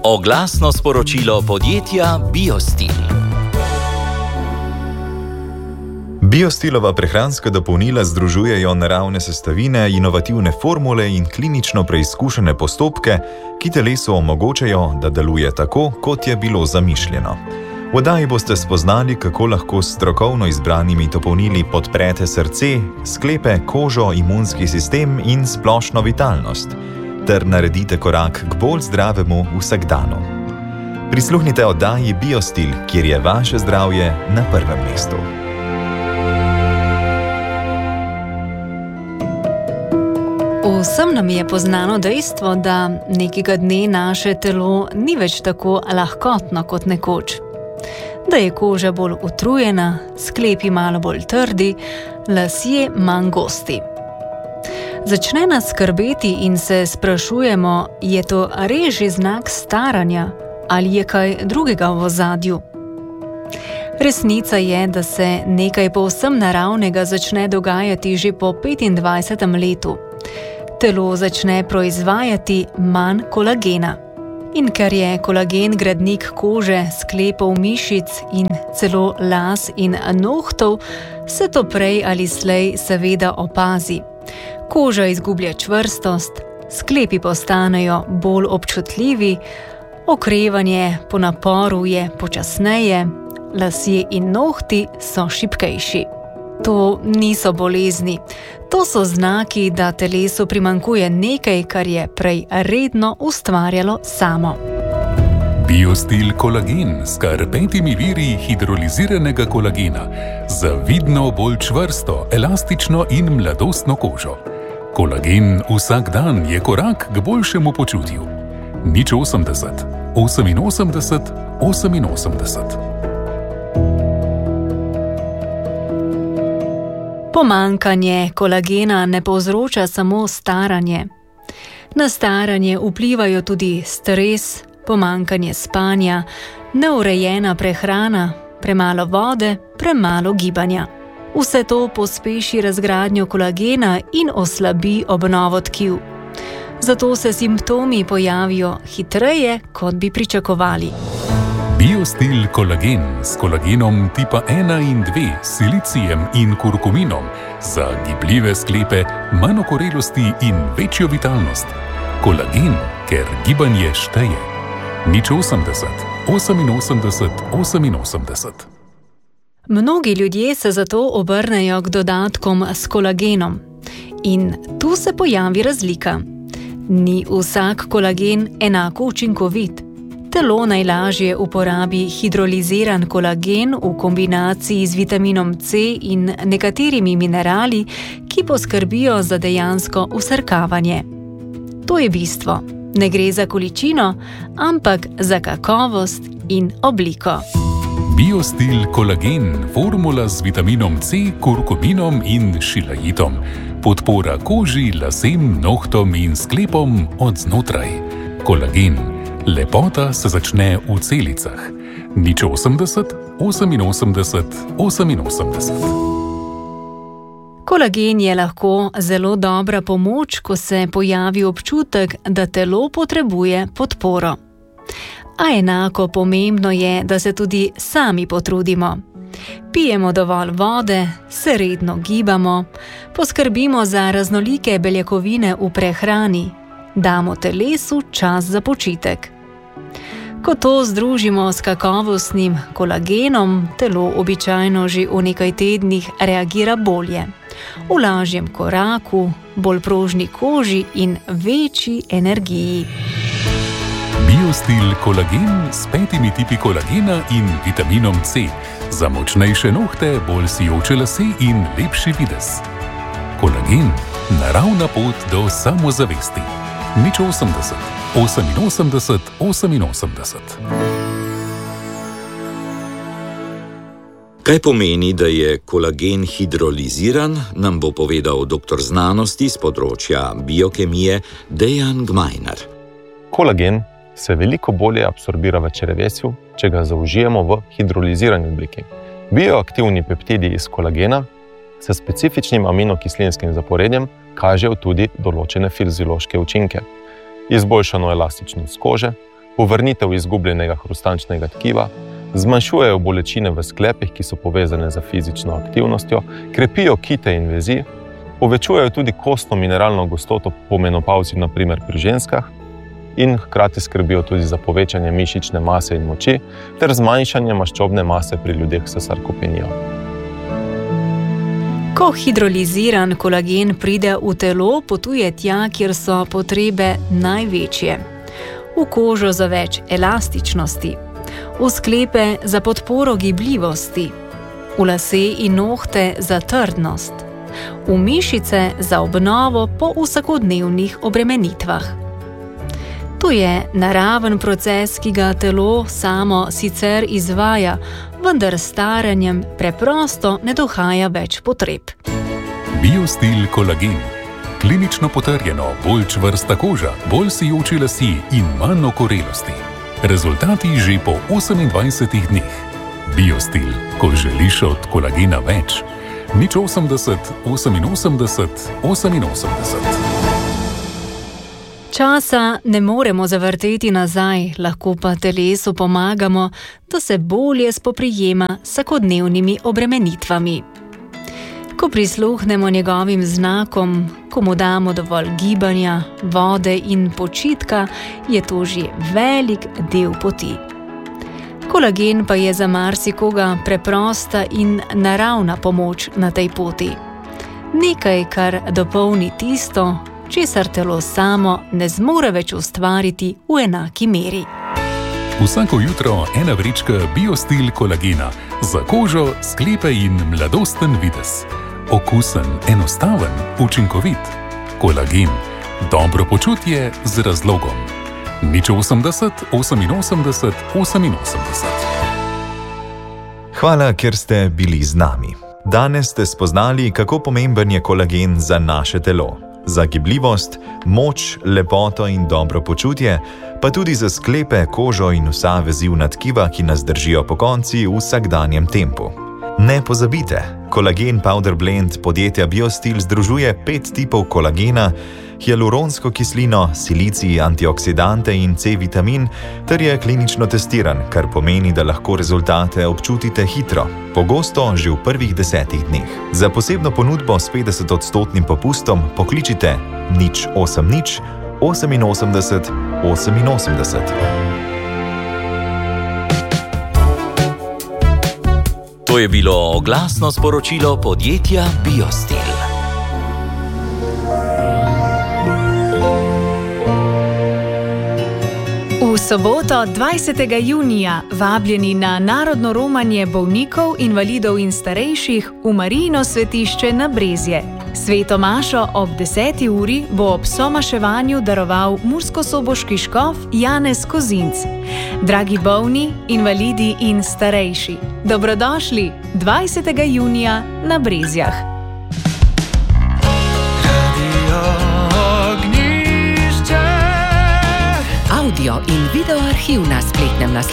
Oglasno sporočilo podjetja Biostil. Biostilova prehranska dopolnila združujejo naravne sestavine, inovativne formule in klinično preizkušene postopke, ki telesu omogočajo, da deluje tako, kot je bilo zamišljeno. V oddaji boste spoznali, kako lahko s strokovno izbranimi dopolnili podprete srce, sklepe, kožo, imunski sistem in splošno vitalnost, ter naredite korak k bolj zdravemu vsakdanu. Prisluhnite oddaji Biostil, kjer je vaše zdravje na prvem mestu. Vsem nam je poznano dejstvo, da nekega dne naše telo ni več tako lahkotno kot nekoč. Da je koža bolj utrujena, sklepi malo bolj trdi, lasje manj gosti. Začne nas skrbeti in se sprašujemo, je to res že znak staranja ali je kaj drugega v ozadju. Resnica je, da se nekaj povsem naravnega začne dogajati že po 25. letu. Telo začne proizvajati manj kolagena. In ker je kolagen gradnik kože, sklepov, mišic in celo las in nohtov, se to prej ali slej seveda opazi. Koža izgublja čvrstost, sklepi postanejo bolj občutljivi, okrevanje po naporu je počasneje, lasje in nohti so šibkejši. To niso bolezni. To so znaki, da telesu primanjkuje nekaj, kar je prej redno ustvarjalo samo. Biostil kolagen s kar 5 viri hidroliziranega kolagena za vidno bolj čvrsto, elastično in mladostno kožo. Kolagen vsak dan je korak k boljšemu počutju. 080 88 88. Pomanjkanje kolagena ne povzroča samo staranje. Na staranje vplivajo tudi stres, pomanjkanje spanja, neurejena prehrana, premalo vode, premalo gibanja. Vse to pospeši razgradnjo kolagena in oslabi obnovo tkiv. Zato se simptomi pojavijo hitreje, kot bi pričakovali. Biostil kolagen s kolagenom tipa 1 in 2, silicijem in kurkuminom za gibljive sklepe, manj okorelosti in večjo vitalnost. Kolagen, ker gibanje šteje. 080 88 88. Mnogi ljudje se zato obrnejo k dodatkom s kolagenom. In tu se pojavi razlika. Ni vsak kolagen enako učinkovit. Telo najlažje uporabi hidroliziran kolagen v kombinaciji z vitaminom C in nekaterimi minerali, ki poskrbijo za dejansko vsrkavanje. To je bistvo. Ne gre za količino, ampak za kakovost in obliko. Biostil kolagen, formula z vitaminom C, kurkuminom in šilajitom. Podpora koži, lasem, nohtom in sklepom od znotraj. Kolagen. Lepota se začne v celicah. 080 88 88. Kolagen je lahko zelo dobra pomoč, ko se pojavi občutek, da telo potrebuje podporo. A enako pomembno je, da se tudi sami potrudimo. Pijemo dovolj vode, se redno gibamo, poskrbimo za raznolike beljakovine v prehrani, damo telesu čas za počitek. Ko to združimo s kakovostnim kolagenom, telo običajno že v nekaj tednih reagira bolje. V lažjem koraku, bolj prožni koži in večji energiji. Biostil kolagen s 5 tipi kolagena in vitaminom C. Za močnejše nohte, bolj sijoče lase in lepši videz. Kolagen. Naravna pot do samozavesti. 080 88 88. Kaj pomeni, da je kolagen hidroliziran, nam bo povedal doktor znanosti z področja biokemije Dejan Gmajnar. Kolagen se veliko bolje absorbira v črevesju, če ga zaužijemo v hidrolizirani obliki. Bioaktivni peptidi iz kolagena s specifičnim aminokislinskim zaporedjem kažejo tudi določene fiziološke učinke. Izboljšano elastičnost kože, povrnitev izgubljenega hrustančnega tkiva, zmanjšujejo bolečine v sklepih, ki so povezane z fizično aktivnostjo, krepijo kite in vezi, povečujejo tudi kostno mineralno gostoto po menopavzi, na primer pri ženskah, in hkrati skrbijo tudi za povečanje mišične mase in moči ter zmanjšanje maščobne mase pri ljudeh s sarkopenijo. Ko hidroliziran kolagen pride v telo, potuje tja, kjer so potrebe največje. V kožo za več elastičnosti, v sklepe za podporo gibljivosti, v lase in nohte za trdnost, v mišice za obnovo po vsakodnevnih obremenitvah. To je naraven proces, ki ga telo samo sicer izvaja, vendar s staranjem preprosto ne dohaja več potreb. Biostil kolagen. Klinično potrjeno, bolj čvrsta koža, bolj sijoči lasje in manj okorelosti. Rezultati že po 28 dneh. Biostil, ko želiš od kolagena več. 080 88 88. Časa ne moremo zavrteti nazaj, lahko pa telesu pomagamo, da se bolje spoprijema s vsakodnevnimi obremenitvami. Ko prisluhnemo njegovim znakom, ko mu damo dovolj gibanja, vode in počitka, je to že velik del poti. Kolagen pa je za marsikoga preprosta in naravna pomoč na tej poti. Nekaj, kar dopolni tisto, česar telo samo ne zmore več ustvariti v enaki meri. Vsako jutro ena vrečka Biostil kolagena za kožo, sklepe in mladosten videz. Okusen, enostaven, učinkovit. Kolagen. Dobro počutje z razlogom. 080 88 88. Hvala, ker ste bili z nami. Danes ste spoznali, kako pomemben je kolagen za naše telo. Za gibljivost, moč, lepoto in dobro počutje, pa tudi za sklepe, kožo in vsa vezivna tkiva, ki nas držijo pokonci v vsakdanjem tempu. Ne pozabite, kolagen Powder Blend podjetja Biostil združuje 5 tipov kolagena, hialuronsko kislino, silicij, antioksidante in C-vitamin, ter je klinično testiran, kar pomeni, da lahko rezultate občutite hitro, pogosto že v prvih 10 dneh. Za posebno ponudbo s 50% popustom pokličite 080 88 88. To je bilo oglasno sporočilo podjetja Biostil. V soboto 20. junija vabljeni na narodno romanje bolnikov, invalidov in starejših v Marijino svetišče na Brezje. Sveto mašo ob 10. uri bo ob somaševanju daroval murskosoboški škof Janez Kozinc. Dragi bolni, invalidi in starejši, dobrodošli 20. junija na Brezjah. Audio in video arhiv na spletnem naslovu